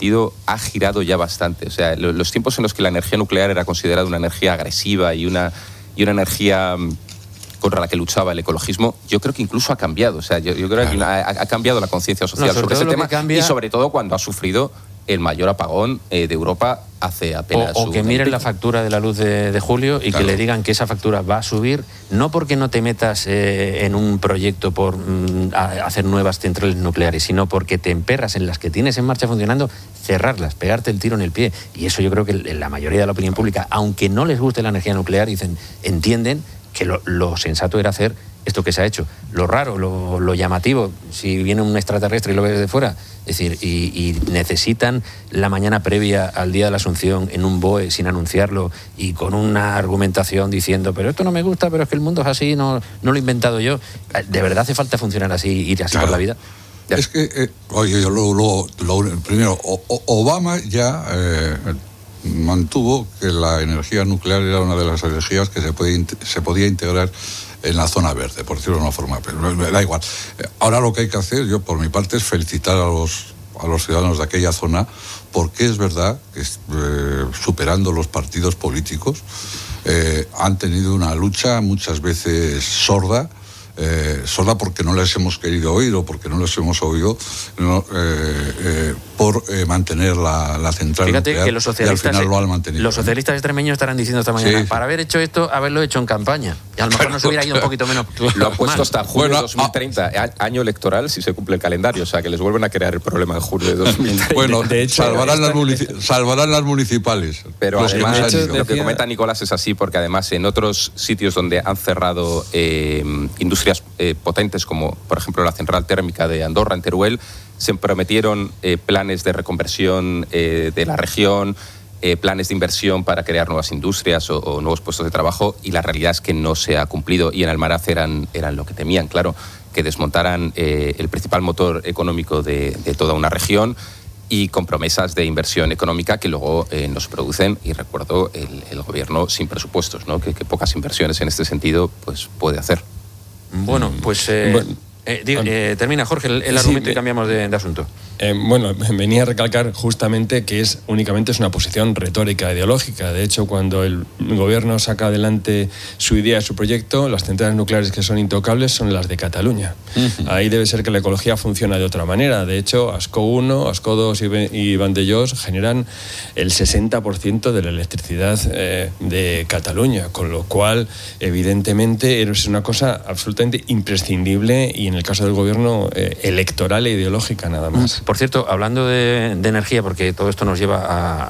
sentido ha girado ya bastante. O sea, los tiempos en los que la energía nuclear era considerada una energía agresiva y una energía contra la que luchaba el ecologismo, yo creo que incluso ha cambiado. O sea, yo creo que ha cambiado la conciencia social sobre ese tema, y sobre todo cuando ha sufrido el mayor apagón de Europa hace apenas o que miren la factura de la luz de julio y que le digan que esa factura va a subir, no porque no te metas en un proyecto por hacer nuevas centrales nucleares, sino porque te emperras en las que tienes en marcha funcionando, cerrarlas, pegarte el tiro en el pie. Y eso yo creo que la mayoría de la opinión pública, aunque no les guste la energía nuclear, entienden que lo sensato era hacer esto que se ha hecho. Lo raro, lo llamativo, si viene un extraterrestre y lo ve desde fuera, es decir, y necesitan la mañana previa al día de la Asunción en un BOE sin anunciarlo y con una argumentación diciendo, pero esto no me gusta, pero es que el mundo es así, no lo he inventado yo. ¿De verdad hace falta funcionar así, ir así por la vida? Ya. Es que, primero, Obama ya mantuvo que la energía nuclear era una de las energías que se podía integrar en la zona verde, por decirlo de una forma, pero da igual. Ahora lo que hay que hacer, yo por mi parte, es felicitar a los ciudadanos de aquella zona, porque es verdad que superando los partidos políticos han tenido una lucha muchas veces sorda porque no les hemos querido oír o porque no les hemos oído por mantener la central nuclear. Fíjate que los socialistas, y al final lo han mantenido. Los socialistas extremeños estarán diciendo esta mañana, para haber hecho esto, haberlo hecho en campaña. Y a lo mejor nos hubiera ido un poquito menos. Lo han puesto hasta julio de 2030, año electoral, si se cumple el calendario. O sea, que les vuelven a crear el problema en julio de 2030. Bueno, de hecho, salvarán las municipales. Pero además, lo que comenta Nicolás es así, porque además en otros sitios donde han cerrado industrias potentes, como por ejemplo la central térmica de Andorra, en Teruel, se prometieron planes de reconversión de la región, planes de inversión para crear nuevas industrias o nuevos puestos de trabajo, y la realidad es que no se ha cumplido. Y en Almaraz eran lo que temían, claro, que desmontaran el principal motor económico de toda una región, y con promesas de inversión económica que luego no se producen. Y recuerdo el gobierno sin presupuestos, ¿no? que pocas inversiones en este sentido pues puede hacer. Bueno, pues termina Jorge el argumento y cambiamos de asunto. Bueno, venía a recalcar justamente que únicamente es una posición retórica, ideológica. De hecho, cuando el gobierno saca adelante su idea, su proyecto, las centrales nucleares que son intocables son las de Cataluña. Ahí debe ser que la ecología funciona de otra manera. De hecho, Ascó 1, Ascó 2 y Vandellós generan el 60% de la electricidad de Cataluña, con lo cual, evidentemente, es una cosa absolutamente imprescindible, y en el caso del gobierno, electoral e ideológica nada más. Por cierto, hablando de energía, porque todo esto nos lleva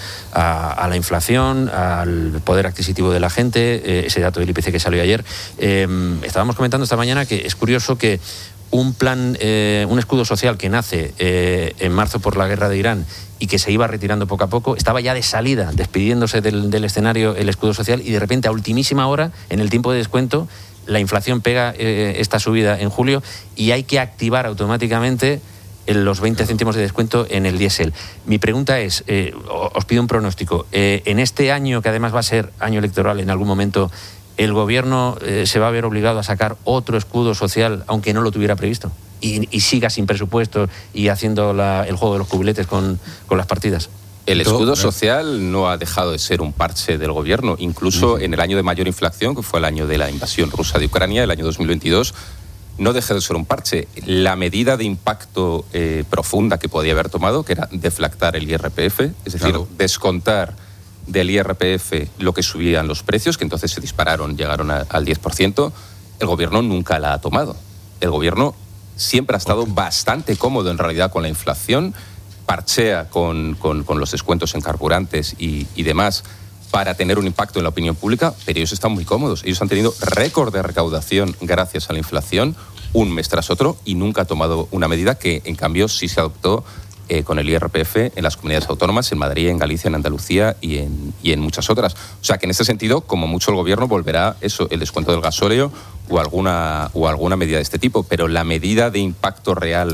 a la inflación, al poder adquisitivo de la gente, ese dato del IPC que salió ayer, estábamos comentando esta mañana que es curioso que un plan, un escudo social que nace en marzo por la guerra de Irán y que se iba retirando poco a poco, estaba ya de salida, despidiéndose del escenario el escudo social, y de repente a ultimísima hora, en el tiempo de descuento, la inflación pega esta subida en julio y hay que activar automáticamente los 20 céntimos de descuento en el diésel. Mi pregunta es, os pido un pronóstico, en este año, que además va a ser año electoral en algún momento, ¿el gobierno se va a ver obligado a sacar otro escudo social, aunque no lo tuviera previsto? Y siga sin presupuesto y haciendo el juego de los cubiletes con las partidas. El escudo social no ha dejado de ser un parche del gobierno. Incluso en el año de mayor inflación, que fue el año de la invasión rusa de Ucrania, el año 2022, no dejó de ser un parche. La medida de impacto profunda que podía haber tomado, que era deflactar el IRPF, es decir, descontar del IRPF lo que subían los precios, que entonces se dispararon, llegaron al 10%, el gobierno nunca la ha tomado. El gobierno siempre ha estado bastante cómodo en realidad con la inflación, parchea con los descuentos en carburantes y demás para tener un impacto en la opinión pública, pero ellos están muy cómodos. Ellos han tenido récord de recaudación gracias a la inflación, un mes tras otro, y nunca ha tomado una medida que, en cambio, sí se adoptó con el IRPF en las comunidades autónomas, en Madrid, en Galicia, en Andalucía y en muchas otras. O sea que en ese sentido, como mucho, el gobierno volverá el descuento del gasóleo o alguna medida de este tipo, pero la medida de impacto real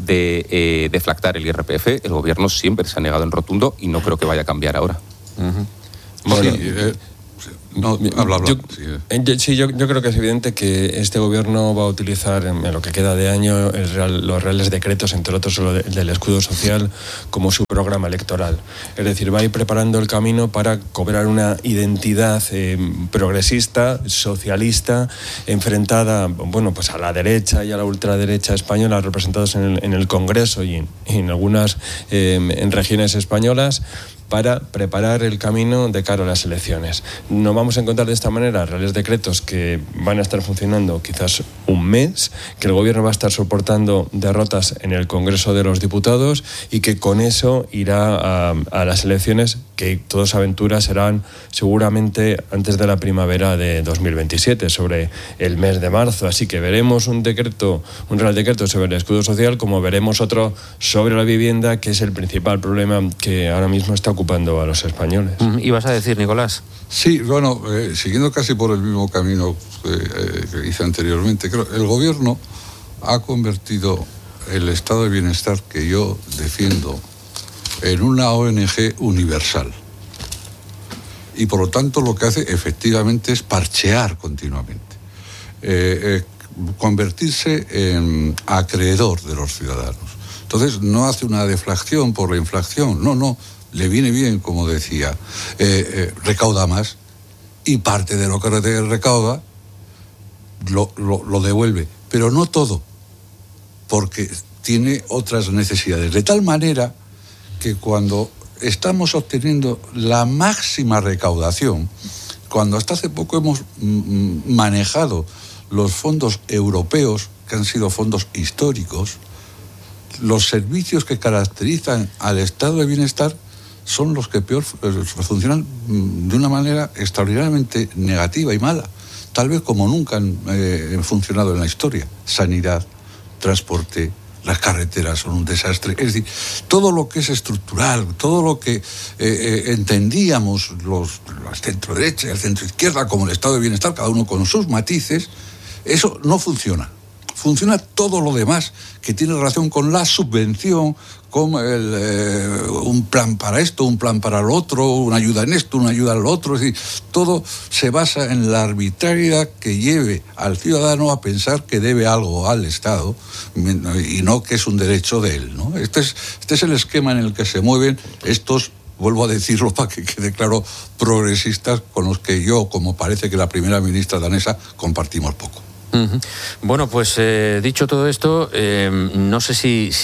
de deflactar el IRPF, el gobierno siempre se ha negado en rotundo y no creo que vaya a cambiar ahora. Bueno, No, habla. Yo creo que es evidente que este gobierno va a utilizar en lo que queda de año los reales decretos, entre otros el del escudo social, como su programa electoral. Es decir, va a ir preparando el camino para cobrar una identidad progresista, socialista, enfrentada, bueno, pues a la derecha y a la ultraderecha española, representados en el Congreso y en algunas en regiones españolas, para preparar el camino de cara a las elecciones. Nos vamos a encontrar de esta manera reales decretos que van a estar funcionando quizás un mes, que el gobierno va a estar soportando derrotas en el Congreso de los Diputados y que con eso irá a las elecciones, que todos aventuras serán seguramente antes de la primavera de 2027, sobre el mes de marzo. Así que veremos un real decreto sobre el escudo social, como veremos otro sobre la vivienda, que es el principal problema que ahora mismo está ocupando a los españoles. ¿Y vas a decir, Nicolás? Sí, bueno, siguiendo casi por el mismo camino que hice anteriormente, creo que el gobierno ha convertido el estado de bienestar que yo defiendo en una ONG universal. Y por lo tanto lo que hace efectivamente es parchear continuamente. Convertirse en acreedor de los ciudadanos. Entonces no hace una deflación por la inflación, no. Le viene bien, como decía, recauda más y parte de lo que recauda lo devuelve, pero no todo, porque tiene otras necesidades, de tal manera que cuando estamos obteniendo la máxima recaudación, cuando hasta hace poco hemos manejado los fondos europeos, que han sido fondos históricos, los servicios que caracterizan al estado de bienestar son los que peor funcionan de una manera extraordinariamente negativa y mala, tal vez como nunca han funcionado en la historia. Sanidad, transporte, las carreteras son un desastre. Es decir, todo lo que es estructural, todo lo que entendíamos los centro-derecha y el centro-izquierda como el estado de bienestar, cada uno con sus matices, eso no funciona. Funciona todo lo demás que tiene relación con la subvención, con un plan para esto, un plan para lo otro, una ayuda en esto, una ayuda en lo otro. Es decir, todo se basa en la arbitrariedad que lleve al ciudadano a pensar que debe algo al Estado y no que es un derecho de él, ¿no? Este es el esquema en el que se mueven estos, vuelvo a decirlo para que quede claro, progresistas con los que yo, como parece que la primera ministra danesa, compartimos poco. Bueno, pues dicho todo esto, no sé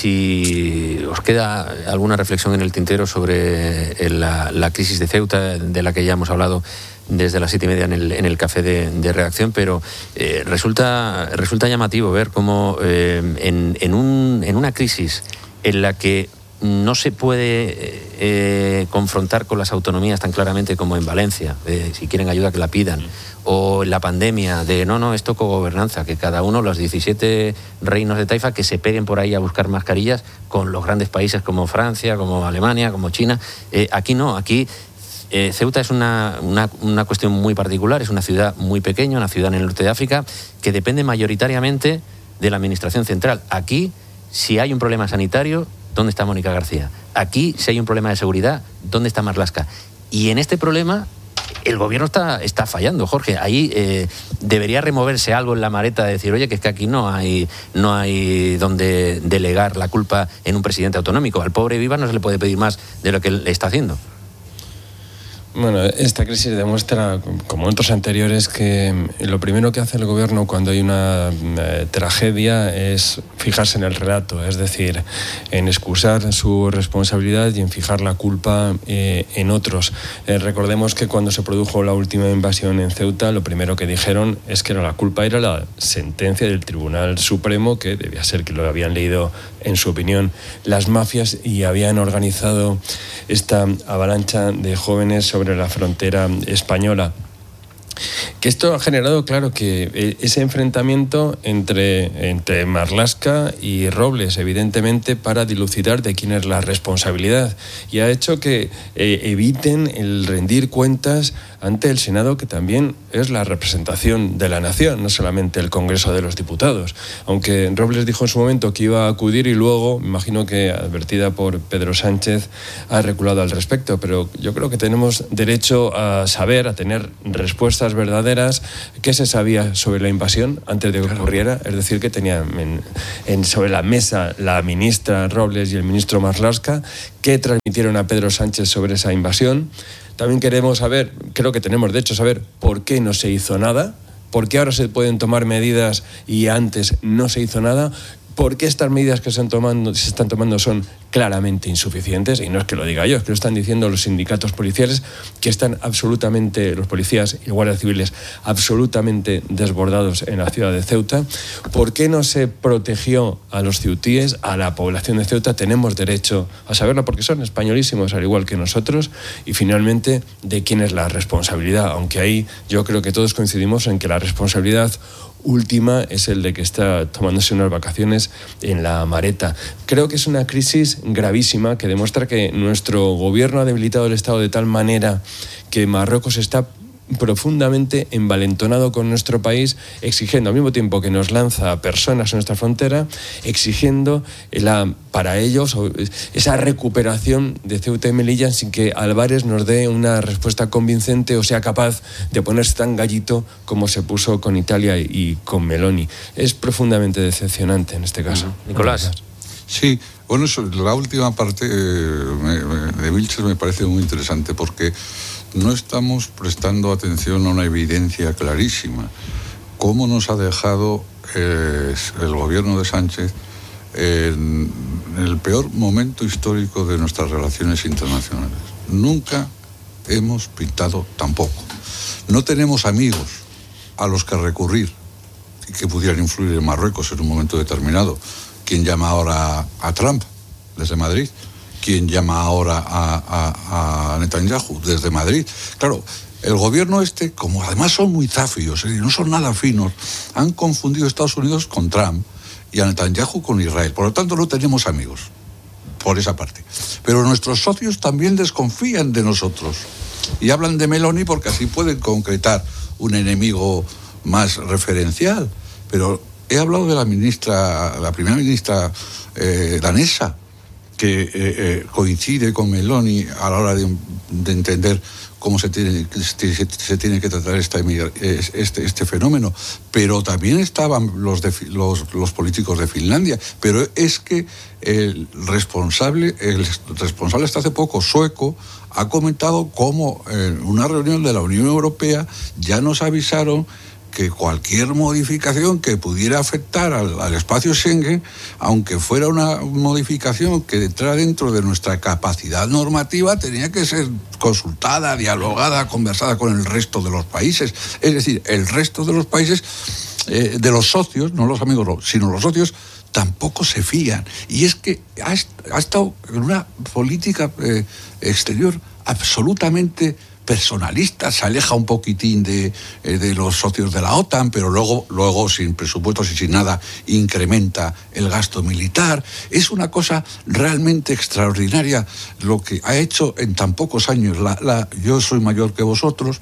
si os queda alguna reflexión en el tintero sobre la crisis de Ceuta, de la que ya hemos hablado desde las 7:30 en el café de redacción, pero resulta llamativo ver cómo en una crisis en la que no se puede confrontar con las autonomías tan claramente como en Valencia, si quieren ayuda que la pidan, o en la pandemia de no, esto cogobernanza, que cada uno, los 17 reinos de Taifa, que se peguen por ahí a buscar mascarillas con los grandes países como Francia, como Alemania, como China. Aquí no, aquí Ceuta es una cuestión muy particular, es una ciudad muy pequeña, una ciudad en el norte de África, que depende mayoritariamente de la administración central. Aquí, si hay un problema sanitario, ¿dónde está Mónica García? Aquí, si hay un problema de seguridad, ¿dónde está Marlaska? Y en este problema el gobierno está fallando, Jorge. Ahí debería removerse algo en la maleta de decir, oye, que es que aquí no hay donde delegar la culpa en un presidente autonómico. Al pobre Viva no se le puede pedir más de lo que él está haciendo. Bueno, esta crisis demuestra, como otros anteriores, que lo primero que hace el gobierno cuando hay una tragedia es fijarse en el relato, es decir, en excusar su responsabilidad y en fijar la culpa en otros. Recordemos que cuando se produjo la última invasión en Ceuta, lo primero que dijeron es que la culpa era la sentencia del Tribunal Supremo, que debía ser que lo habían leído, en su opinión, las mafias y habían organizado esta avalancha de jóvenes sobre la frontera española. Que esto ha generado, claro, que ese enfrentamiento entre Marlaska y Robles, evidentemente, para dilucidar de quién es la responsabilidad. Y ha hecho que eviten el rendir cuentas ante el Senado, que también es la representación de la nación, no solamente el Congreso de los Diputados. Aunque Robles dijo en su momento que iba a acudir y luego, me imagino que advertida por Pedro Sánchez, ha reculado al respecto. Pero yo creo que tenemos derecho a saber, a tener respuestas verdaderas. ¿Qué se sabía sobre la invasión antes de que ocurriera? Es decir, que tenía sobre la mesa la ministra Robles y el ministro Marlaska, que transmitieron a Pedro Sánchez sobre esa invasión. También queremos saber, creo que tenemos derecho a saber por qué no se hizo nada, por qué ahora se pueden tomar medidas y antes no se hizo nada, por qué estas medidas que se están tomando son claramente insuficientes, y no es que lo diga yo, es que lo están diciendo los sindicatos policiales, que están absolutamente, los policías y guardias civiles, absolutamente desbordados en la ciudad de Ceuta. ¿Por qué no se protegió a los ceutíes, a la población de Ceuta? Tenemos derecho a saberlo porque son españolísimos, al igual que nosotros. Y finalmente, ¿de quién es la responsabilidad? Aunque ahí yo creo que todos coincidimos en que la responsabilidad última es el de que está tomándose unas vacaciones en la Mareta. Creo que es una crisis gravísima que demuestra que nuestro gobierno ha debilitado el Estado de tal manera que Marruecos está profundamente envalentonado con nuestro país, exigiendo al mismo tiempo que nos lanza personas a nuestra frontera, exigiendo para ellos esa recuperación de Ceuta y Melilla sin que Álvarez nos dé una respuesta convincente o sea capaz de ponerse tan gallito como se puso con Italia y con Meloni. Es profundamente decepcionante en este caso. Nicolás. Sí, bueno, la última parte de Vilches me parece muy interesante porque no estamos prestando atención a una evidencia clarísima. ¿Cómo nos ha dejado el gobierno de Sánchez en el peor momento histórico de nuestras relaciones internacionales? Nunca hemos pintado tampoco. No tenemos amigos a los que recurrir y que pudieran influir en Marruecos en un momento determinado. ¿Quién llama ahora a Trump desde Madrid? ¿Quién llama ahora a Netanyahu desde Madrid? Claro, el gobierno como además son muy zafios, no son nada finos, han confundido a Estados Unidos con Trump y a Netanyahu con Israel. Por lo tanto, no tenemos amigos por esa parte. Pero nuestros socios también desconfían de nosotros y hablan de Meloni porque así pueden concretar un enemigo más referencial. Pero he hablado de la primera ministra danesa, que coincide con Meloni a la hora de entender cómo se tiene que tratar este fenómeno. Pero también estaban los políticos de Finlandia. Pero es que el responsable hasta hace poco, sueco, ha comentado cómo en una reunión de la Unión Europea ya nos avisaron que cualquier modificación que pudiera afectar al espacio Schengen, aunque fuera una modificación que entrara dentro de nuestra capacidad normativa, tenía que ser consultada, dialogada, conversada con el resto de los países. Es decir, el resto de los países, de los socios, no los amigos, sino los socios, tampoco se fían. Y es que ha estado en una política exterior absolutamente personalista, se aleja un poquitín de los socios de la OTAN, pero luego sin presupuestos y sin nada incrementa el gasto militar. Es una cosa realmente extraordinaria lo que ha hecho en tan pocos años. Yo soy mayor que vosotros,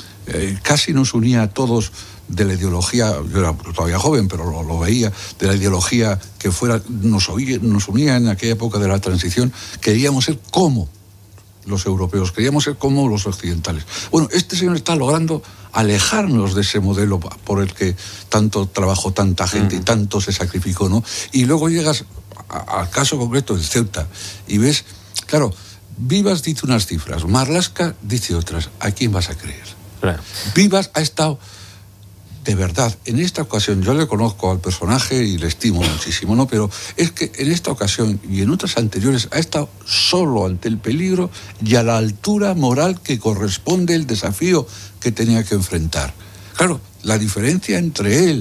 casi nos unía a todos de la ideología, yo era todavía joven, pero lo veía, de la ideología que nos unía en aquella época de la transición. Queríamos ser como los europeos, queríamos ser como los occidentales. Bueno, este señor está logrando alejarnos de ese modelo por el que tanto trabajó tanta gente y tanto se sacrificó, ¿no? Y luego llegas al caso concreto de Ceuta y ves, claro, Vivas dice unas cifras, Marlaska dice otras. ¿A quién vas a creer? Claro. Vivas ha estado, de verdad, en esta ocasión, yo le conozco al personaje y le estimo muchísimo, ¿no? Pero es que en esta ocasión y en otras anteriores ha estado solo ante el peligro y a la altura moral que corresponde el desafío que tenía que enfrentar. Claro, la diferencia entre él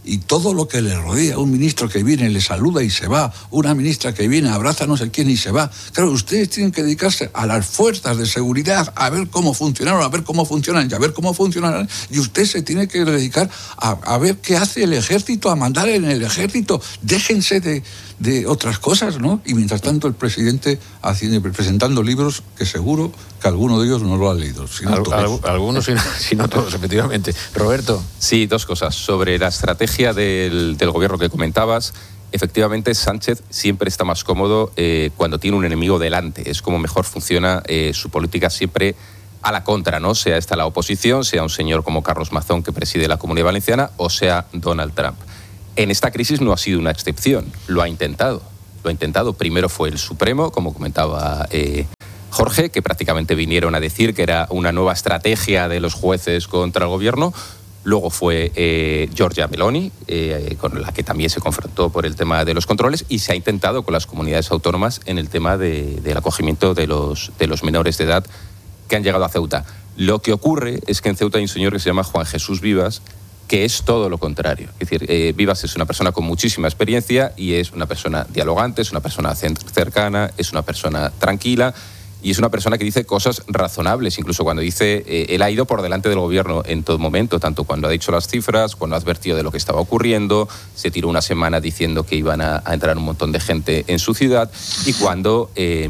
y todo lo que le rodea, un ministro que viene, le saluda y se va, una ministra que viene, abraza a no sé quién y se va. Claro, ustedes tienen que dedicarse a las fuerzas de seguridad, a ver cómo funcionaron, a ver cómo funcionan y a ver cómo funcionarán, y usted se tiene que dedicar a ver qué hace el ejército, a mandar en el ejército. Déjense de otras cosas, ¿no? Y mientras tanto el presidente presentando libros que seguro que alguno de ellos no lo ha leído. Algunos, si no todos, efectivamente. Roberto. Sí, dos cosas. Sobre la estrategia del gobierno que comentabas, efectivamente Sánchez siempre está más cómodo cuando tiene un enemigo delante. Es como mejor funciona su política, siempre a la contra, ¿no? Sea esta la oposición, sea un señor como Carlos Mazón que preside la Comunidad Valenciana o sea Donald Trump. En esta crisis no ha sido una excepción, lo ha intentado. Primero fue el Supremo, como comentaba Jorge, que prácticamente vinieron a decir que era una nueva estrategia de los jueces contra el gobierno. Luego fue Giorgia Meloni, con la que también se confrontó por el tema de los controles, y se ha intentado con las comunidades autónomas en el tema del acogimiento de los menores de edad que han llegado a Ceuta. Lo que ocurre es que en Ceuta hay un señor que se llama Juan Jesús Vivas, que es todo lo contrario. Es decir, Vivas es una persona con muchísima experiencia y es una persona dialogante, es una persona cercana, es una persona tranquila y es una persona que dice cosas razonables. Incluso cuando dice, él ha ido por delante del gobierno en todo momento, tanto cuando ha dicho las cifras, cuando ha advertido de lo que estaba ocurriendo, se tiró una semana diciendo que iban a entrar un montón de gente en su ciudad y cuando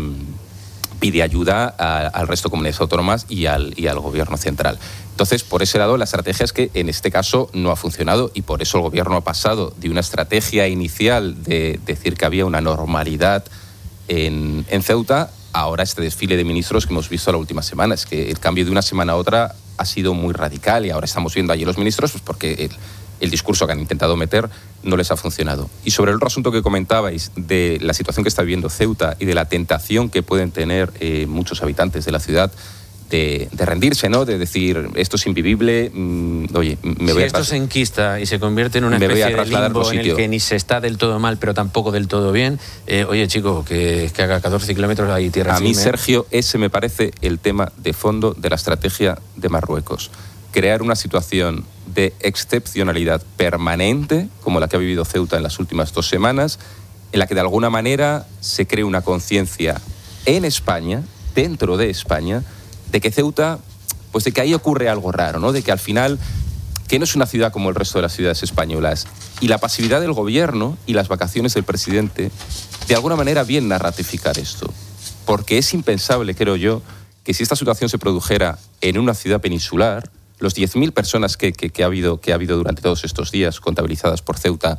pide ayuda al resto de comunidades autónomas y al gobierno central. Entonces, por ese lado, la estrategia es que en este caso no ha funcionado y por eso el gobierno ha pasado de una estrategia inicial de decir que había una normalidad en Ceuta, ahora este desfile de ministros que hemos visto la última semana. Es que el cambio de una semana a otra ha sido muy radical y ahora estamos viendo allí los ministros pues porque el discurso que han intentado meter no les ha funcionado. Y sobre el otro asunto que comentabais de la situación que está viviendo Ceuta y de la tentación que pueden tener muchos habitantes de la ciudad de rendirse, ¿no? De decir, esto es invivible, oye, si esto se enquista y se convierte en una especie de limbo en el que ni se está del todo mal, pero tampoco del todo bien, oye, chico, que haga 14 kilómetros hay tierra firme. A mí, Sergio, ese me parece el tema de fondo de la estrategia de Marruecos. Crear una situación de excepcionalidad permanente, como la que ha vivido Ceuta en las últimas 2 semanas, en la que de alguna manera se cree una conciencia en España, dentro de España, de que Ceuta, pues de que ahí ocurre algo raro, ¿no? De que al final, que no es una ciudad como el resto de las ciudades españolas. Y la pasividad del gobierno y las vacaciones del presidente, de alguna manera vienen a ratificar esto. Porque es impensable, creo yo, que si esta situación se produjera en una ciudad peninsular, los 10.000 personas que ha habido durante todos estos días contabilizadas por Ceuta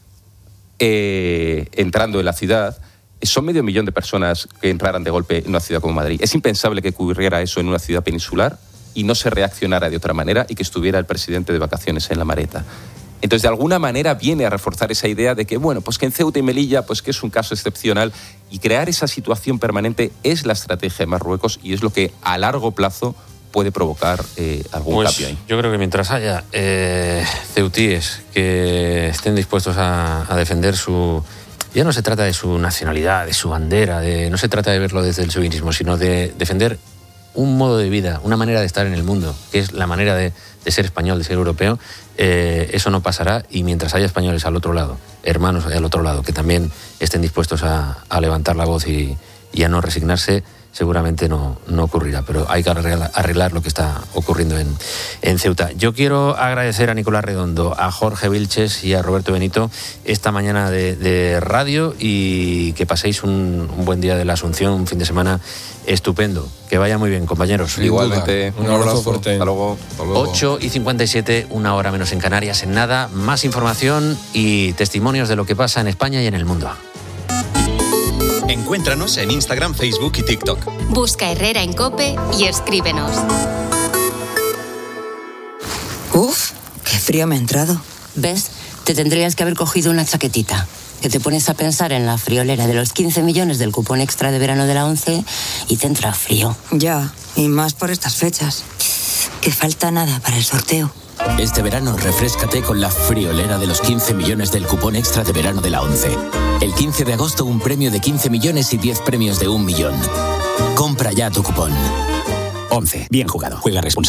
entrando en la ciudad, son 500.000 de personas que entraran de golpe en una ciudad como Madrid. Es impensable que ocurriera eso en una ciudad peninsular y no se reaccionara de otra manera y que estuviera el presidente de vacaciones en la Mareta. Entonces, de alguna manera viene a reforzar esa idea de que, bueno, pues que en Ceuta y Melilla, pues que es un caso excepcional y crear esa situación permanente es la estrategia de Marruecos y es lo que a largo plazo puede provocar algún cambio ahí. Yo creo que mientras haya ceutíes que estén dispuestos a defender su... Ya no se trata de su nacionalidad, de su bandera, no se trata de verlo desde el chauvinismo, sino de defender un modo de vida, una manera de estar en el mundo, que es la manera de ser español, de ser europeo. Eso no pasará y mientras haya españoles al otro lado, hermanos al otro lado, que también estén dispuestos a levantar la voz y a no resignarse, seguramente no ocurrirá, pero hay que arreglar lo que está ocurriendo en Ceuta. Yo quiero agradecer a Nicolás Redondo, a Jorge Vilches y a Roberto Benito esta mañana de radio y que paséis un buen día de la Asunción, un fin de semana estupendo. Que vaya muy bien, compañeros. Igualmente. Un abrazo fuerte. Hasta luego. 8:57, 1 hora menos en Canarias. En nada, más información y testimonios de lo que pasa en España y en el mundo. Encuéntranos en Instagram, Facebook y TikTok. Busca Herrera en COPE y escríbenos. Uf, qué frío me ha entrado. ¿Ves? Te tendrías que haber cogido una chaquetita. Que te pones a pensar en la friolera de los 15 millones del cupón extra de verano de la 11 y te entra frío. Ya, y más por estas fechas. Que falta nada para el sorteo. Este verano refréscate con la friolera de los 15 millones del cupón extra de verano de la 11. El 15 de agosto un premio de 15 millones y 10 premios de 1 millón. Compra ya tu cupón. 11. Bien jugado. Juega responsablemente.